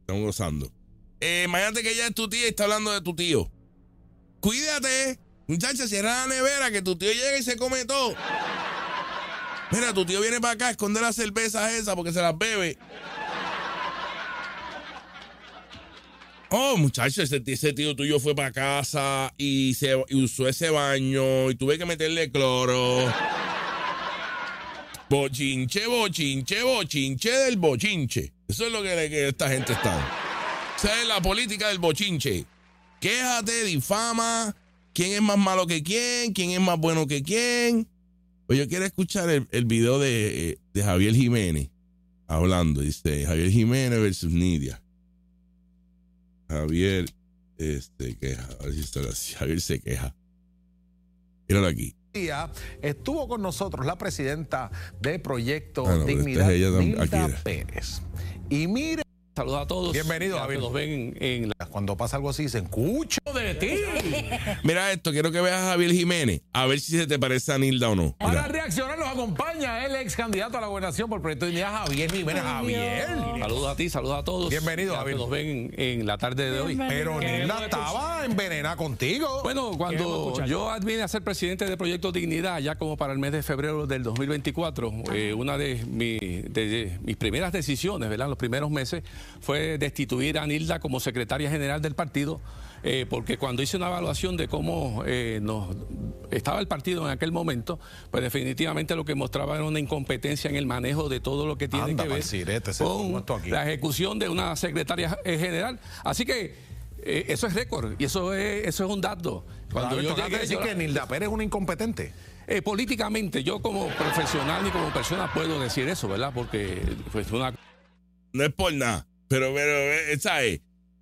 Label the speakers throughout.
Speaker 1: Estamos gozando. Imagínate que ella es tu tía y está hablando de tu tío. Cuídate, muchacha, cierra la nevera que tu tío llega y se come todo. Mira, tu tío viene para acá, esconde las cervezas esas porque se las bebe. Oh, muchacho, ese tío tuyo fue para casa y usó ese baño y tuve que meterle cloro. Bochinche, bochinche, bochinche del bochinche. Eso es lo que esta gente está. Esa es la política del bochinche. Quéjate, difama, quién es más malo que quién es más bueno que quién. Pues yo quiero escuchar el video de Javier Jiménez hablando. Dice Javier Jiménez versus Nidia. Javier queja. A ver si está así. Javier se queja. Míralo aquí.
Speaker 2: Estuvo con nosotros la presidenta de Proyecto Dignidad, Nilda Pérez. Y mire,
Speaker 3: saludos a todos.
Speaker 2: Bienvenido, Javier.
Speaker 3: Nos ven en la...
Speaker 2: Cuando pasa algo así, dicen, ¡cucho de ti!
Speaker 1: Mira esto, quiero que veas a Javier Jiménez, a ver si se te parece a Nilda o no.
Speaker 2: Para reaccionar nos acompaña el ex candidato a la gobernación por Proyecto Dignidad, Javier Jiménez. Javier.
Speaker 3: Saludos a ti, saludos a todos.
Speaker 2: Bienvenido, Javier.
Speaker 3: Nos ven en la tarde de hoy.
Speaker 2: Pero Nilda estaba envenenada contigo.
Speaker 3: Bueno, cuando yo vine a ser presidente de Proyecto Dignidad, ya como para el mes de febrero del 2024, una de mis primeras decisiones, ¿verdad? Los primeros meses, fue destituir a Nilda como secretaria general del partido, porque cuando hice una evaluación de cómo estaba el partido en aquel momento, pues definitivamente lo que mostraba era una incompetencia en el manejo de todo lo que tiene que ver con la ejecución de una secretaria general. Así que eso es récord y eso es un dato. Cuando yo llegué,
Speaker 2: decir que Nilda Pérez es una incompetente.
Speaker 3: Políticamente, yo como profesional y como persona puedo decir eso, ¿verdad? Porque pues una...
Speaker 1: No es por nada, pero ¿sabes?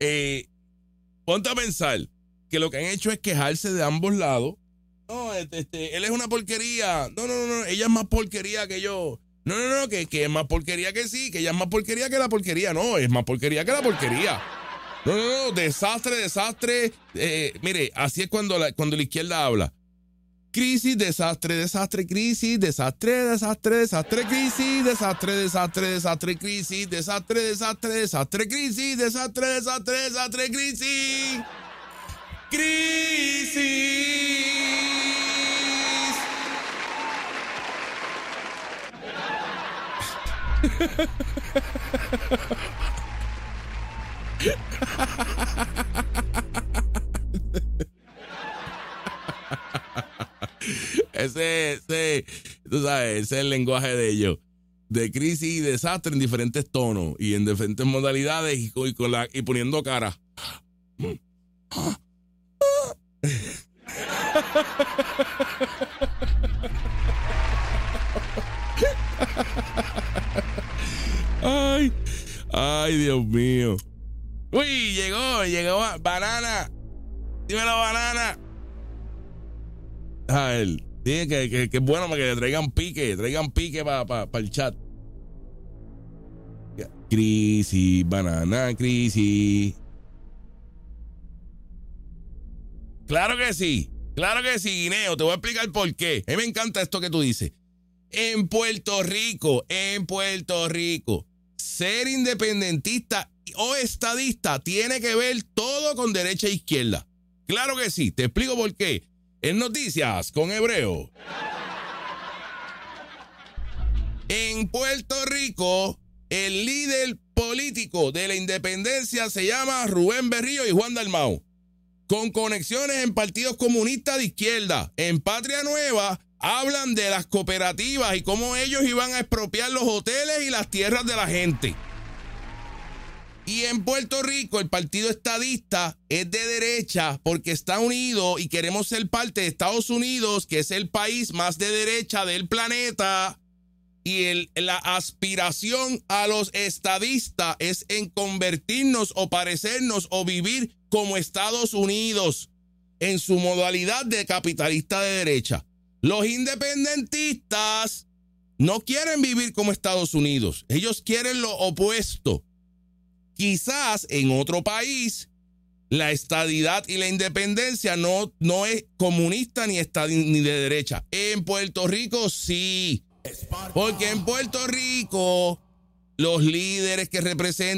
Speaker 1: Ponte a pensar que lo que han hecho es quejarse de ambos lados. No, él es una porquería. No, ella es más porquería que yo. No, que es más porquería que sí, que ella es más porquería que la porquería. No, es más porquería que la porquería. No, desastre. Mire, así es cuando la izquierda habla. Crisis, desastre, crisis, desastre, crisis, desastre, crisis, desastre, crisis, desastre, crisis. Crisis. Ese, tú sabes, ese es el lenguaje de ellos. De crisis y desastre en diferentes tonos y en diferentes modalidades y poniendo cara. Ay, Dios mío. Uy, llegó Banana. Dímelo, Banana. A él. Sí, que es bueno para que traigan pique para el chat. Crisis, Banana, crisis. Claro que sí, Guineo, te voy a explicar por qué. A mí me encanta esto que tú dices. En Puerto Rico, ser independentista o estadista tiene que ver todo con derecha e izquierda. Claro que sí, te explico por qué. En Noticias con Hebreo. En Puerto Rico, el líder político de la independencia se llama Rubén Berrío y Juan Dalmau, con conexiones en partidos comunistas de izquierda. En Patria Nueva hablan de las cooperativas y cómo ellos iban a expropiar los hoteles y las tierras de la gente. Y en Puerto Rico el partido estadista es de derecha porque está unido y queremos ser parte de Estados Unidos, que es el país más de derecha del planeta. Y la aspiración a los estadistas es en convertirnos o parecernos o vivir como Estados Unidos en su modalidad de capitalista de derecha. Los independentistas no quieren vivir como Estados Unidos. Ellos quieren lo opuesto. Quizás en otro país la estadidad y la independencia no es comunista ni de derecha. En Puerto Rico sí. Porque en Puerto Rico los líderes que representan